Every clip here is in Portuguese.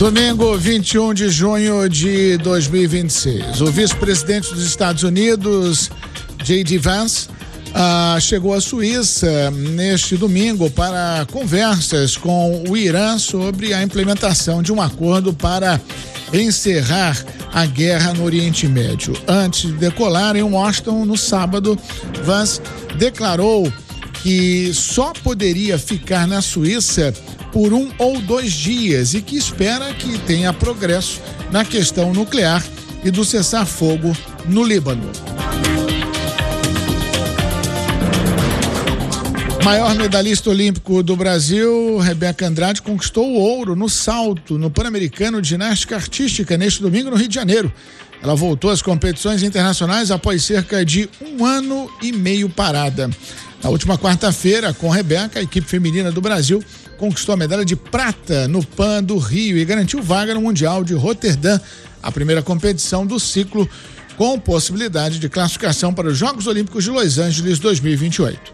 Domingo, 21 de junho de 2026. O vice-presidente dos Estados Unidos, J.D. Vance, chegou à Suíça neste domingo para conversas com o Irã sobre a implementação de um acordo para encerrar a guerra no Oriente Médio. Antes de decolar em Washington no sábado, Vance declarou que só poderia ficar na Suíça por 1 ou 2 dias e que espera que tenha progresso na questão nuclear e do cessar-fogo no Líbano. Maior medalhista olímpico do Brasil, Rebeca Andrade, conquistou o ouro no salto no Pan-Americano de Ginástica Artística neste domingo no Rio de Janeiro. Ela voltou às competições internacionais após cerca de 1 ano e meio parada. Na última quarta-feira, com Rebeca, a equipe feminina do Brasil conquistou a medalha de prata no PAN do Rio e garantiu vaga no Mundial de Roterdã, a primeira competição do ciclo, com possibilidade de classificação para os Jogos Olímpicos de Los Angeles 2028.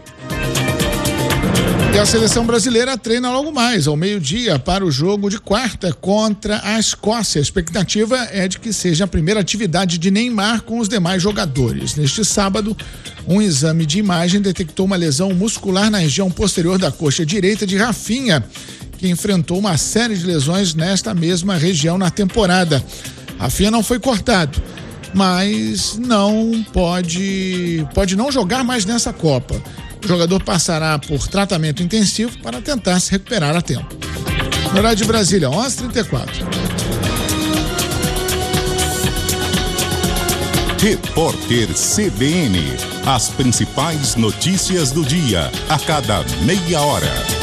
E a seleção brasileira treina logo mais, ao meio-dia, para o jogo de quarta contra a Escócia. A expectativa é de que seja a primeira atividade de Neymar com os demais jogadores. Neste sábado, um exame de imagem detectou uma lesão muscular na região posterior da coxa direita de Rafinha, que enfrentou uma série de lesões nesta mesma região na temporada. Rafinha não foi cortado, mas não pode não jogar mais nessa Copa. O jogador passará por tratamento intensivo para tentar se recuperar a tempo. No horário de Brasília, 11h34. Repórter CBN. As principais notícias do dia, a cada meia hora.